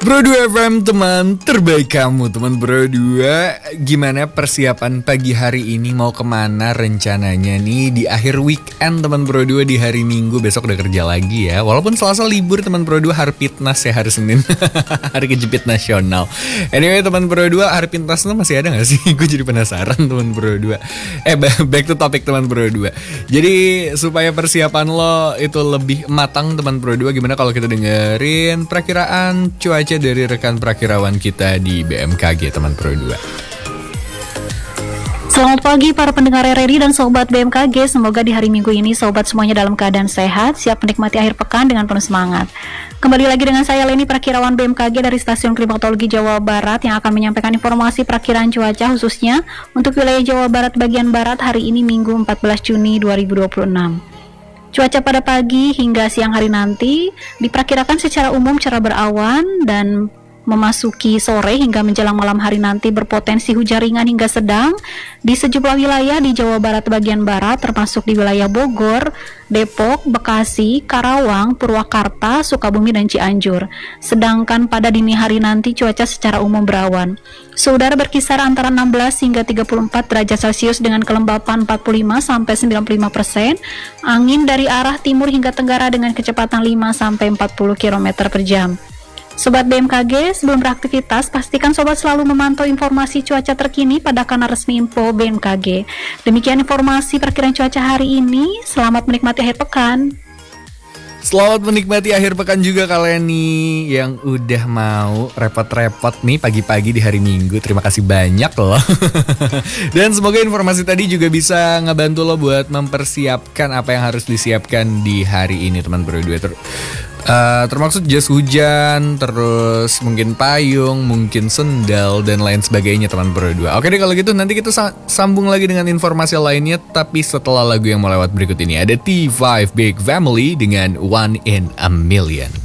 Bro 2 FM, teman terbaik kamu. Teman Bro 2, gimana persiapan pagi hari ini? Mau kemana rencananya nih di akhir weekend teman Bro 2? Di hari Minggu, besok udah kerja lagi ya. Walaupun Selasa libur teman Bro 2, hari Fitnas ya, hari Senin. Hari kejepit nasional. Anyway teman Bro 2, hari Fitnas masih ada gak sih? Gue jadi penasaran teman Bro 2. Back to topic teman Bro 2. Jadi supaya persiapan lo itu lebih matang teman Bro 2, gimana kalau kita dengerin perakiraan cuaca dari rekan perakirawan kita di BMKG teman Pro 2. Selamat pagi para pendengar RRI dan sobat BMKG. Semoga di hari Minggu ini sobat semuanya dalam keadaan sehat, siap menikmati akhir pekan dengan penuh semangat. Kembali lagi dengan saya Leni, perakirawan BMKG dari Stasiun Klimatologi Jawa Barat, yang akan menyampaikan informasi perakiraan cuaca khususnya untuk wilayah Jawa Barat bagian barat hari ini Minggu 14 Juni 2026. Cuaca pada pagi hingga siang hari nanti diperkirakan secara umum cerah berawan dan memasuki sore hingga menjelang malam hari nanti berpotensi hujan ringan hingga sedang di sejumlah wilayah di Jawa Barat bagian barat, termasuk di wilayah Bogor, Depok, Bekasi, Karawang, Purwakarta, Sukabumi, dan Cianjur. Sedangkan pada dini hari nanti cuaca secara umum berawan. Suhu udara berkisar antara 16 hingga 34 derajat Celcius dengan kelembapan 45-95%. Angin dari arah timur hingga tenggara dengan kecepatan 5-40 km per jam. Sobat BMKG, sebelum beraktivitas, pastikan sobat selalu memantau informasi cuaca terkini pada kanal resmi info BMKG. Demikian informasi perkiraan cuaca hari ini. Selamat menikmati akhir pekan. Selamat menikmati akhir pekan juga kalian nih yang udah mau repot-repot nih pagi-pagi di hari Minggu. Terima kasih banyak loh. Dan semoga informasi tadi juga bisa ngebantu lo buat mempersiapkan apa yang harus disiapkan di hari ini teman Bro 2. Termaksud jas hujan, terus mungkin payung, mungkin sendal, dan lain sebagainya teman Bro 2. Oke deh kalau gitu nanti kita sambung lagi dengan informasi lainnya, tapi setelah lagu yang mau lewat berikut ini. Ada T5 Big Family dengan One in a Million.